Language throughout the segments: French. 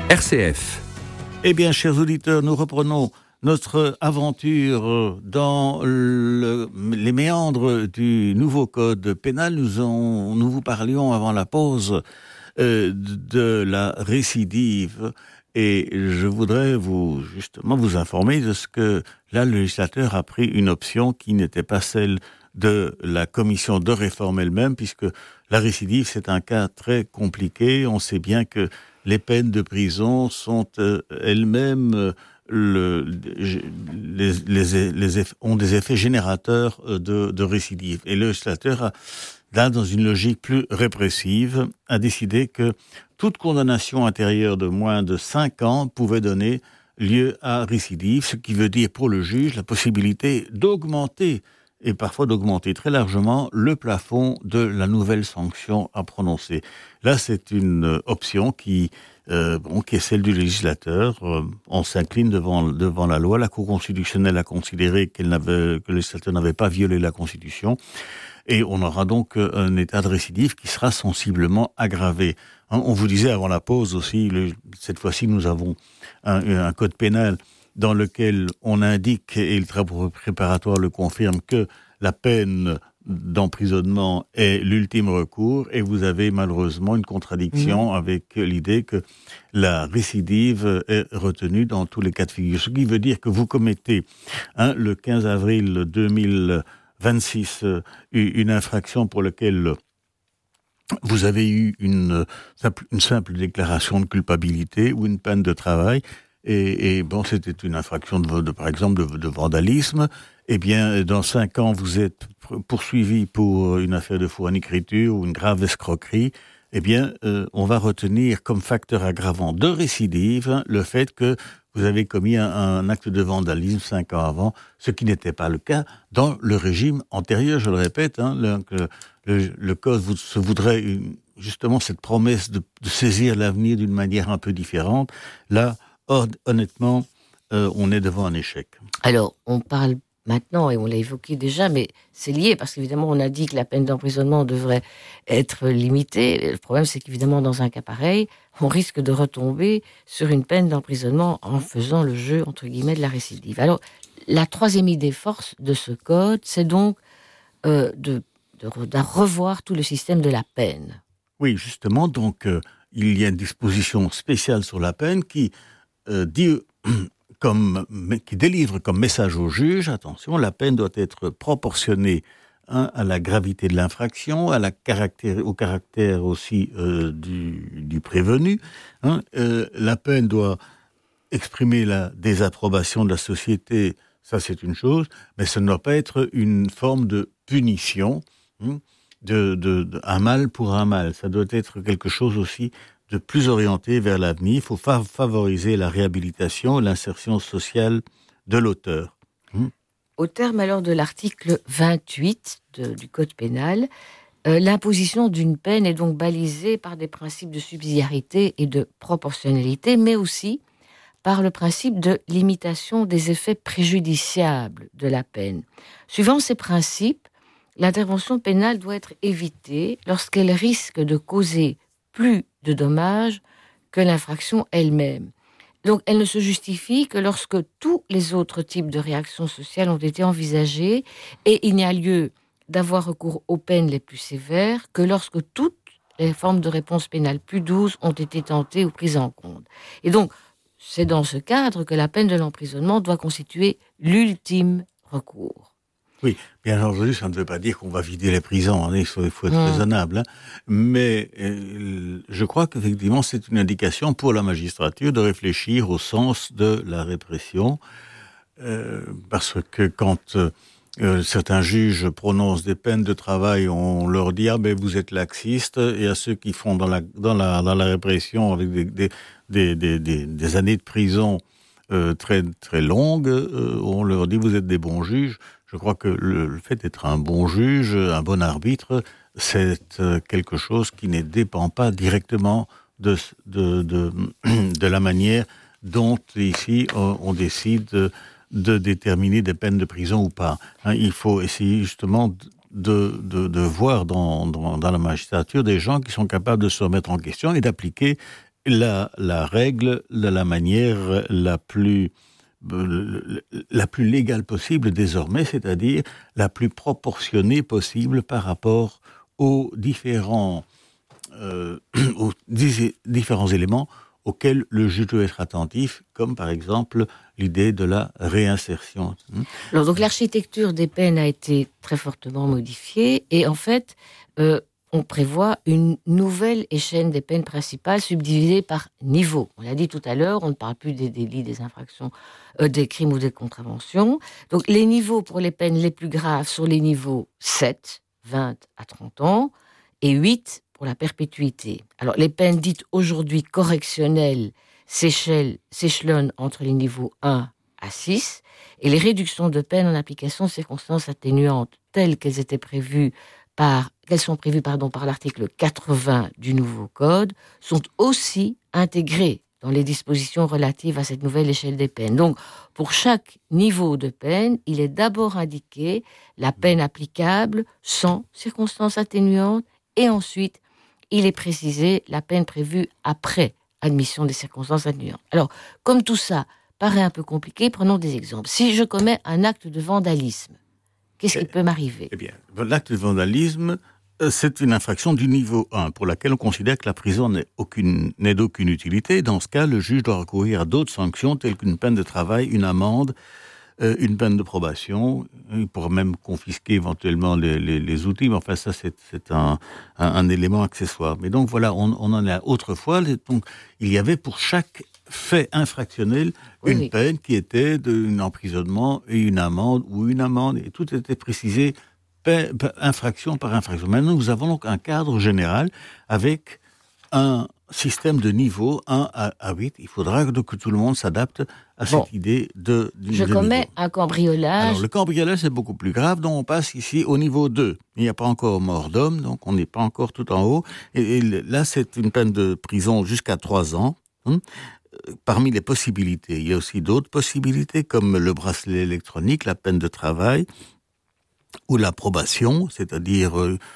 RCF. Eh bien, chers auditeurs, nous reprenons notre aventure dans les méandres du nouveau code pénal. Nous vous parlions avant la pause de la récidive. Et je voudrais vous informer de ce que là, le législateur a pris une option qui n'était pas celle de la commission de réforme elle-même, puisque la récidive, c'est un cas très compliqué. On sait bien que les peines de prison sont elles-mêmes ont des effets générateurs de récidive. Et le législateur là, dans une logique plus répressive, a décidé que toute condamnation intérieure de moins de 5 ans pouvait donner lieu à récidive, ce qui veut dire pour le juge la possibilité d'augmenter, et parfois d'augmenter très largement, le plafond de la nouvelle sanction à prononcer. Là, c'est une option qui est celle du législateur. On s'incline devant la loi. La Cour constitutionnelle a considéré que le législateur n'avait pas violé la Constitution. Et on aura donc un état de récidive qui sera sensiblement aggravé. On vous disait avant la pause aussi, cette fois-ci nous avons un code pénal dans lequel on indique, et le travail préparatoire le confirme, que la peine d'emprisonnement est l'ultime recours, et vous avez malheureusement une contradiction avec l'idée que la récidive est retenue dans tous les cas de figure. Ce qui veut dire que vous commettez le 15 avril 2026 une infraction pour laquelle vous avez eu une simple déclaration de culpabilité ou une peine de travail, et c'était une infraction par exemple de vandalisme. Eh bien, dans 5 ans, vous êtes poursuivi pour une affaire de faux en écriture ou une grave escroquerie. Eh bien, on va retenir comme facteur aggravant de récidive le fait que vous avez commis un acte de vandalisme 5 ans avant, ce qui n'était pas le cas dans le régime antérieur, je le répète. Le Code se voudrait justement cette promesse de saisir l'avenir d'une manière un peu différente. Là, honnêtement, on est devant un échec. Alors, on parle maintenant, et on l'a évoqué déjà, mais c'est lié, parce qu'évidemment, on a dit que la peine d'emprisonnement devrait être limitée. Le problème, c'est qu'évidemment, dans un cas pareil, on risque de retomber sur une peine d'emprisonnement en faisant le jeu, entre guillemets, de la récidive. Alors, la troisième idée force de ce code, c'est donc de revoir tout le système de la peine. Oui, justement, donc, il y a une disposition spéciale sur la peine qui dit... qui délivre comme message au juge, attention, la peine doit être proportionnée à la gravité de l'infraction, au caractère aussi du prévenu. La peine doit exprimer la désapprobation de la société, ça c'est une chose, mais ça ne doit pas être une forme de punition, un mal pour un mal. Ça doit être quelque chose aussi de plus orienté vers l'avenir. Il faut favoriser la réhabilitation et l'insertion sociale de l'auteur. Au terme alors de l'article 28 du Code pénal, l'imposition d'une peine est donc balisée par des principes de subsidiarité et de proportionnalité, mais aussi par le principe de limitation des effets préjudiciables de la peine. Suivant ces principes, l'intervention pénale doit être évitée lorsqu'elle risque de causer plus de dommages que l'infraction elle-même. Donc, elle ne se justifie que lorsque tous les autres types de réactions sociales ont été envisagés, et il n'y a lieu d'avoir recours aux peines les plus sévères que lorsque toutes les formes de réponse pénale plus douces ont été tentées ou prises en compte. Et donc, c'est dans ce cadre que la peine de l'emprisonnement doit constituer l'ultime recours. Oui, bien entendu, ça ne veut pas dire qu'on va vider les prisons, il faut être raisonnable. Mais je crois qu'effectivement, c'est une indication pour la magistrature de réfléchir au sens de la répression, parce que quand certains juges prononcent des peines de travail, on leur dit « Ah ben vous êtes laxiste », et à ceux qui font dans la répression avec des années de prison très, très longues, on leur dit « Vous êtes des bons juges ». Je crois que le fait d'être un bon juge, un bon arbitre, c'est quelque chose qui ne dépend pas directement de la manière dont ici on décide de déterminer des peines de prison ou pas. Il faut essayer justement de voir dans la magistrature des gens qui sont capables de se remettre en question et d'appliquer la règle de la manière la plus légale possible désormais, c'est-à-dire la plus proportionnée possible par rapport aux différents éléments auxquels le juge doit être attentif, comme par exemple l'idée de la réinsertion. Alors, donc l'architecture des peines a été très fortement modifiée et en fait, on prévoit une nouvelle échelle des peines principales subdivisée par niveau. On l'a dit tout à l'heure, on ne parle plus des délits, des infractions, des crimes ou des contraventions. Donc les niveaux pour les peines les plus graves sont les niveaux 7, 20 à 30 ans, et 8 pour la perpétuité. Alors les peines dites aujourd'hui correctionnelles s'échelonnent entre les niveaux 1 à 6, et les réductions de peine en application de circonstances atténuantes telles qu'elles sont prévues par l'article 80 du nouveau code, sont aussi intégrées dans les dispositions relatives à cette nouvelle échelle des peines. Donc, pour chaque niveau de peine, il est d'abord indiqué la peine applicable sans circonstances atténuantes et ensuite, il est précisé la peine prévue après admission des circonstances atténuantes. Alors, comme tout ça paraît un peu compliqué, prenons des exemples. Si je commets un acte de vandalisme, qu'est-ce qui peut m'arriver ? Eh bien, l'acte de vandalisme, c'est une infraction du niveau 1, pour laquelle on considère que la prison n'est d'aucune utilité. Dans ce cas, le juge doit recourir à d'autres sanctions, telles qu'une peine de travail, une amende, une peine de probation. Il pourra même confisquer éventuellement les outils, mais enfin ça c'est un élément accessoire. Mais donc voilà, on en a autrefois. Donc il y avait pour chaque fait infractionnel une peine qui était d'un emprisonnement et une amende, et tout était précisé infraction par infraction. Maintenant nous avons donc un cadre général avec un système de niveau 1 à 8, il faudra que tout le monde s'adapte à cette idée de commets niveau. Un cambriolage. Alors, le cambriolage, c'est beaucoup plus grave, donc on passe ici au niveau 2. Il n'y a pas encore mort d'homme, donc on n'est pas encore tout en haut. Et là, c'est une peine de prison jusqu'à 3 ans. Parmi les possibilités, il y a aussi d'autres possibilités, comme le bracelet électronique, la peine de travail, ou la probation, c'est-à-dire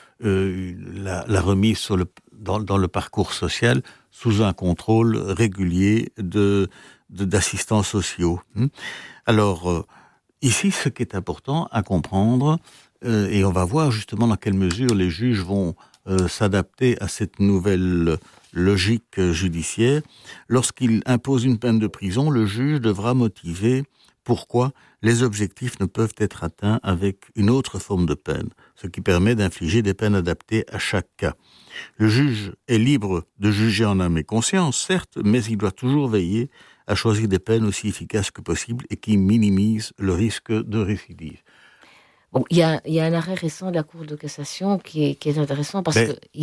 la remise dans le parcours social sous un contrôle régulier d'assistants sociaux. Alors, ici, ce qui est important à comprendre, et on va voir justement dans quelle mesure les juges vont s'adapter à cette nouvelle logique judiciaire, lorsqu'il impose une peine de prison, le juge devra motiver pourquoi les objectifs ne peuvent être atteints avec une autre forme de peine, ce qui permet d'infliger des peines adaptées à chaque cas. Le juge est libre de juger en âme et conscience, certes, mais il doit toujours veiller à choisir des peines aussi efficaces que possible et qui minimisent le risque de récidive. Bon, il y a un arrêt récent de la Cour de cassation qui est intéressant parce qu'il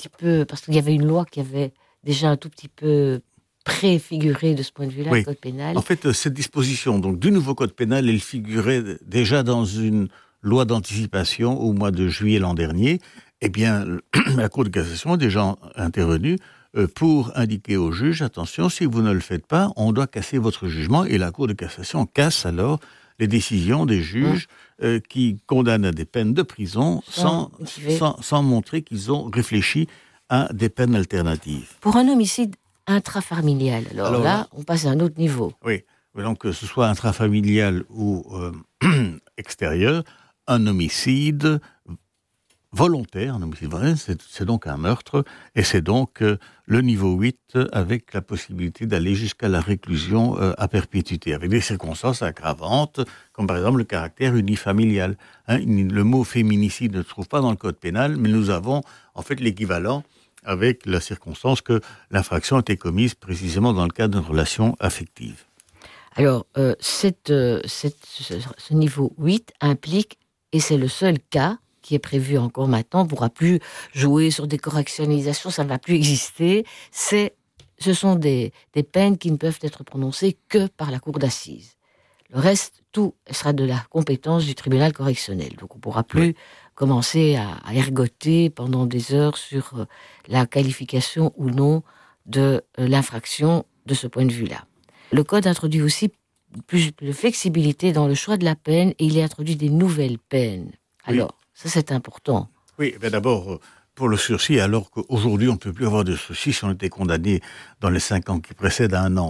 y avait une loi qui avait déjà un tout petit peu préfiguré de ce point de vue-là, le Code pénal. En fait, cette disposition donc, du nouveau Code pénal, elle figurait déjà dans une loi d'anticipation au mois de juillet l'an dernier. Eh bien, la Cour de cassation est déjà intervenue pour indiquer au juge, attention, si vous ne le faites pas, on doit casser votre jugement. Et la Cour de cassation casse alors les décisions des juges qui condamnent à des peines de prison sans montrer qu'ils ont réfléchi à des peines alternatives. Pour un homicide intrafamilial, alors là, on passe à un autre niveau. Oui, donc que ce soit intrafamilial ou extérieur, un homicide volontaire, c'est donc un meurtre, et c'est donc le niveau 8 avec la possibilité d'aller jusqu'à la réclusion à perpétuité, avec des circonstances aggravantes, comme par exemple le caractère unifamilial. Le mot féminicide ne se trouve pas dans le Code pénal, mais nous avons en fait l'équivalent avec la circonstance que l'infraction a été commise précisément dans le cadre d'une relation affective. Alors, ce niveau 8 implique, et c'est le seul cas qui est prévu encore maintenant, on ne pourra plus jouer sur des correctionnalisations, ça ne va plus exister, ce sont des peines qui ne peuvent être prononcées que par la cour d'assises. Le reste, tout sera de la compétence du tribunal correctionnel. Donc on ne pourra plus commencer à ergoter pendant des heures sur la qualification ou non de l'infraction de ce point de vue-là. Le Code introduit aussi plus de flexibilité dans le choix de la peine et il a introduit des nouvelles peines. Alors, ça c'est important. Oui, mais d'abord, pour le sursis, alors qu'aujourd'hui, on ne peut plus avoir de sursis si on était condamné dans les 5 ans qui précèdent à 1 an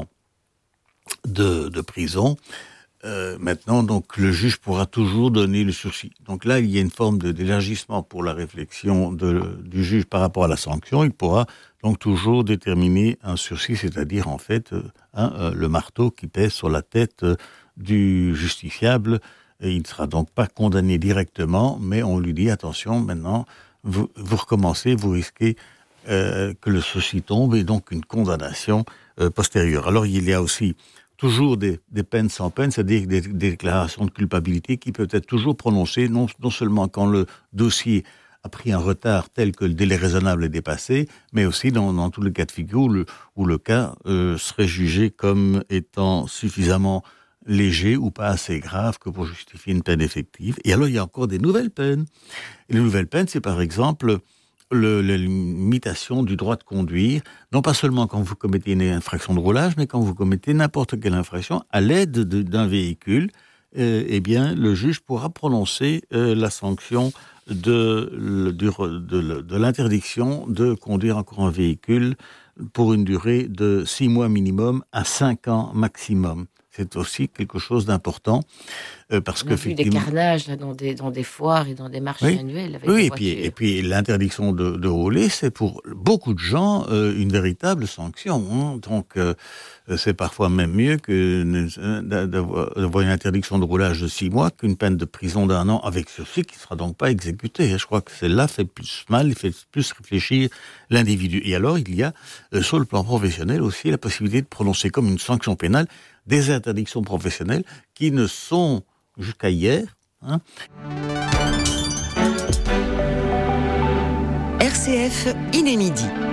de prison. Maintenant, donc, le juge pourra toujours donner le sursis. Donc là, il y a une forme d'élargissement pour la réflexion du juge par rapport à la sanction. Il pourra donc toujours déterminer un sursis, c'est-à-dire en fait le marteau qui pèse sur la tête du justifiable. Et il ne sera donc pas condamné directement, mais on lui dit attention, maintenant, vous recommencez, vous risquez que le sursis tombe et donc une condamnation postérieure. Alors il y a aussi toujours des peines sans peine, c'est-à-dire des déclarations de culpabilité qui peuvent être toujours prononcées, non seulement quand le dossier a pris un retard tel que le délai raisonnable est dépassé, mais aussi dans tous les cas de figure où le cas serait jugé comme étant suffisamment léger ou pas assez grave que pour justifier une peine effective. Et alors, il y a encore des nouvelles peines. Et les nouvelles peines, c'est par exemple la limitation du droit de conduire, non pas seulement quand vous commettez une infraction de roulage, mais quand vous commettez n'importe quelle infraction à l'aide d'un véhicule, eh bien, le juge pourra prononcer la sanction de l'interdiction de conduire encore un véhicule pour une durée de 6 mois minimum à 5 ans maximum. C'est aussi quelque chose d'important parce que des carnages là, dans des foires et dans des marches annuelles avec des voitures. Et puis l'interdiction de rouler, c'est pour beaucoup de gens une véritable sanction. Hein. Donc c'est parfois même mieux d'avoir une interdiction de roulage de 6 mois qu'une peine de prison d'1 an avec sursis qui ne sera donc pas exécutée. Je crois que celle-là fait plus mal, fait plus réfléchir l'individu. Et alors il y a sur le plan professionnel aussi la possibilité de prononcer comme une sanction pénale des interdictions professionnelles qui ne sont, jusqu'à hier... RCF, il est midi.